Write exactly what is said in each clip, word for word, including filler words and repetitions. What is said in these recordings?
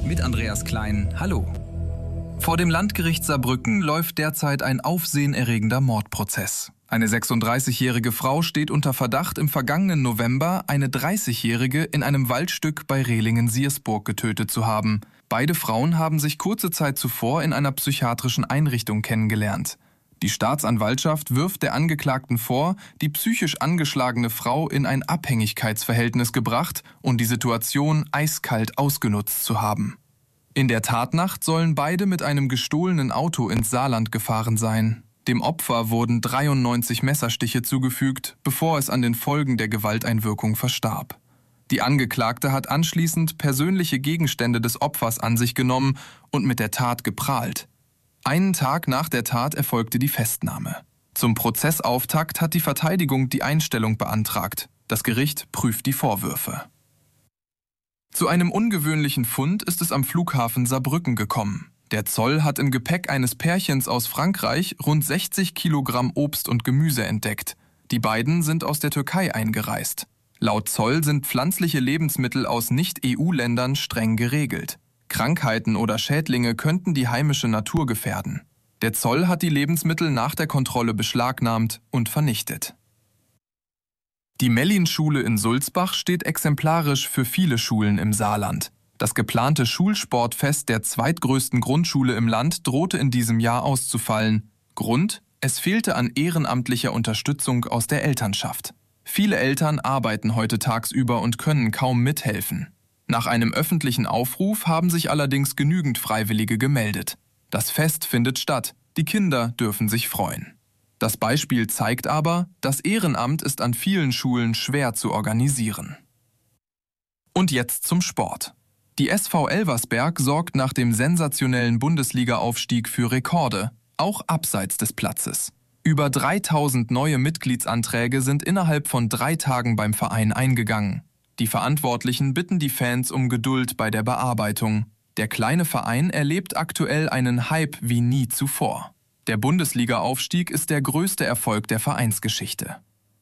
mit Andreas Klein. Hallo. Vor dem Landgericht Saarbrücken läuft derzeit ein aufsehenerregender Mordprozess. Eine sechsunddreißigjährige Frau steht unter Verdacht, im vergangenen November eine dreißigjährige in einem Waldstück bei Rehlingen-Siersburg getötet zu haben. Beide Frauen haben sich kurze Zeit zuvor in einer psychiatrischen Einrichtung kennengelernt. Die Staatsanwaltschaft wirft der Angeklagten vor, die psychisch angeschlagene Frau in ein Abhängigkeitsverhältnis gebracht und die Situation eiskalt ausgenutzt zu haben. In der Tatnacht sollen beide mit einem gestohlenen Auto ins Saarland gefahren sein. Dem Opfer wurden dreiundneunzig Messerstiche zugefügt, bevor es an den Folgen der Gewalteinwirkung verstarb. Die Angeklagte hat anschließend persönliche Gegenstände des Opfers an sich genommen und mit der Tat geprahlt. Einen Tag nach der Tat erfolgte die Festnahme. Zum Prozessauftakt hat die Verteidigung die Einstellung beantragt. Das Gericht prüft die Vorwürfe. Zu einem ungewöhnlichen Fund ist es am Flughafen Saarbrücken gekommen. Der Zoll hat im Gepäck eines Pärchens aus Frankreich rund sechzig Kilogramm Obst und Gemüse entdeckt. Die beiden sind aus der Türkei eingereist. Laut Zoll sind pflanzliche Lebensmittel aus Nicht-E U-Ländern streng geregelt. Krankheiten oder Schädlinge könnten die heimische Natur gefährden. Der Zoll hat die Lebensmittel nach der Kontrolle beschlagnahmt und vernichtet. Die Mellin-Schule in Sulzbach steht exemplarisch für viele Schulen im Saarland. Das geplante Schulsportfest der zweitgrößten Grundschule im Land drohte in diesem Jahr auszufallen. Grund: Es fehlte an ehrenamtlicher Unterstützung aus der Elternschaft. Viele Eltern arbeiten heute tagsüber und können kaum mithelfen. Nach einem öffentlichen Aufruf haben sich allerdings genügend Freiwillige gemeldet. Das Fest findet statt, die Kinder dürfen sich freuen. Das Beispiel zeigt aber, das Ehrenamt ist an vielen Schulen schwer zu organisieren. Und jetzt zum Sport. Die S V Elversberg sorgt nach dem sensationellen Bundesliga-Aufstieg für Rekorde, auch abseits des Platzes. Über dreitausend neue Mitgliedsanträge sind innerhalb von drei Tagen beim Verein eingegangen. Die Verantwortlichen bitten die Fans um Geduld bei der Bearbeitung. Der kleine Verein erlebt aktuell einen Hype wie nie zuvor. Der Bundesliga-Aufstieg ist der größte Erfolg der Vereinsgeschichte.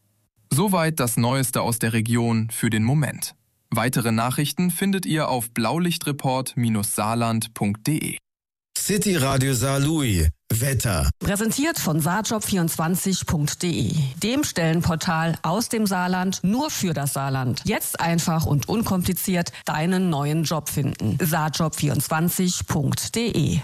Soweit das Neueste aus der Region für den Moment. Weitere Nachrichten findet ihr auf blaulichtreport Saarland punkt de. City Radio Saarlouis. Wetter. Präsentiert von saarjob vierundzwanzig punkt de, dem Stellenportal aus dem Saarland nur für das Saarland. Jetzt einfach und unkompliziert deinen neuen Job finden. saarjob vierundzwanzig punkt de.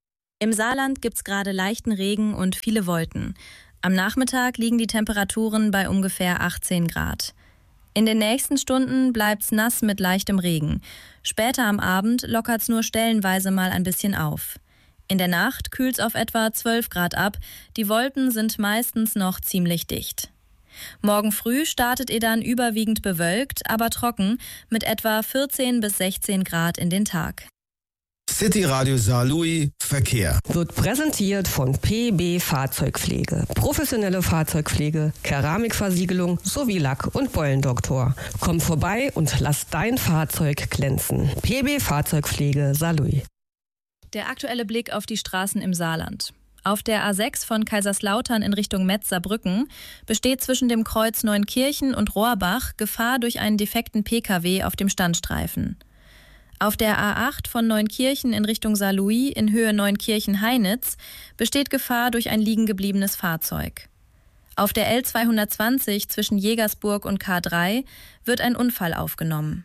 Im Saarland gibt's gerade leichten Regen und viele Wolken. Am Nachmittag liegen die Temperaturen bei ungefähr achtzehn Grad. In den nächsten Stunden bleibt's nass mit leichtem Regen. Später am Abend lockert's nur stellenweise mal ein bisschen auf. In der Nacht kühlt's auf etwa zwölf Grad ab. Die Wolken sind meistens noch ziemlich dicht. Morgen früh startet ihr dann überwiegend bewölkt, aber trocken mit etwa vierzehn bis sechzehn Grad in den Tag. City Radio Saarlouis Verkehr. Wird präsentiert von P B Fahrzeugpflege. Professionelle Fahrzeugpflege, Keramikversiegelung sowie Lack- und Beulendoktor. Komm vorbei und lass dein Fahrzeug glänzen. P B Fahrzeugpflege Saarlouis. Der aktuelle Blick auf die Straßen im Saarland. Auf der A sechs von Kaiserslautern in Richtung Metz-Saarbrücken besteht zwischen dem Kreuz Neunkirchen und Rohrbach Gefahr durch einen defekten P K W auf dem Standstreifen. Auf der A acht von Neunkirchen in Richtung Saarlouis in Höhe Neunkirchen-Heinitz besteht Gefahr durch ein liegen gebliebenes Fahrzeug. Auf der L zweihundertzwanzig zwischen Jägersburg und K drei wird ein Unfall aufgenommen.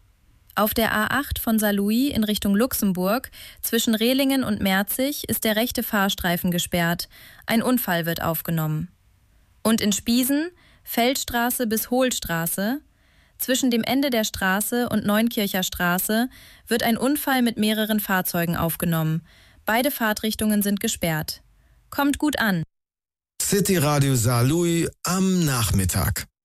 Auf der A acht von Saarlouis in Richtung Luxemburg zwischen Rehlingen und Merzig ist der rechte Fahrstreifen gesperrt. Ein Unfall wird aufgenommen. Und in Spiesen, Feldstraße bis Hohlstraße, zwischen dem Ende der Straße und Neunkircher Straße wird ein Unfall mit mehreren Fahrzeugen aufgenommen. Beide Fahrtrichtungen sind gesperrt. Kommt gut an. City Radio Saarlouis am Nachmittag.